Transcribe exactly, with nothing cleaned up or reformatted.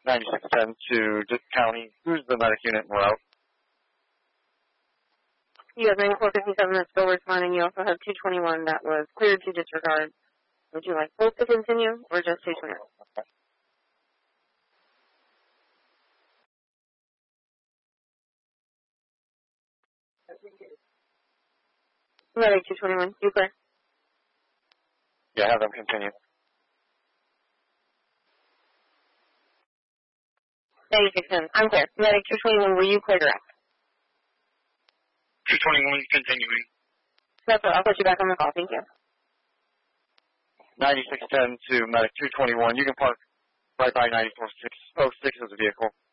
ninety-six ten to Dick County. Who's the medic unit en route? You have ninety-four fifty-seven that's still responding. You also have two twenty-one that was cleared to disregard. Would you like both to continue or just two twenty-one? Medic two twenty-one, you clear? Yeah, have them continue. ninety-six ten, I'm clear. Medic two twenty-one, were you clear direct? two twenty-one continuing. That's all. I'll put you back on the call. Thank you. ninety-six ten to medic two twenty-one. You can park right by ninety-four oh six as a vehicle.